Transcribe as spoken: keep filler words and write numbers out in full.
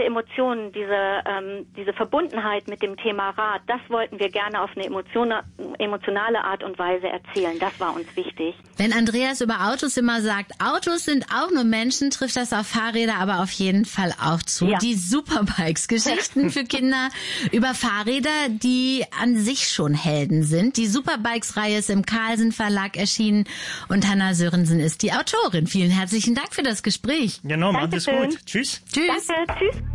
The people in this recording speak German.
Emotionen, diese ähm, diese Verbundenheit mit dem Thema Rad, das wollten wir gerne auf eine Emotion, emotionale Art und Weise erzählen. Das war uns wichtig. Wenn Andreas über Autos immer sagt, Autos sind auch nur Menschen, trifft das auf Fahrräder aber auf jeden Fall auch zu. Ja. Die Superbikes, Geschichten für Kinder über Fahrräder, die an sich schon Helden sind. Die Superbikes-Reihe ist im Carlsen Verlag erschienen und Hannah Sörensen ist die Autorin. Vielen herzlichen Dank für das Gespräch. Genau, macht es gut. Tschüss. Tschüss. Danke, tschüss.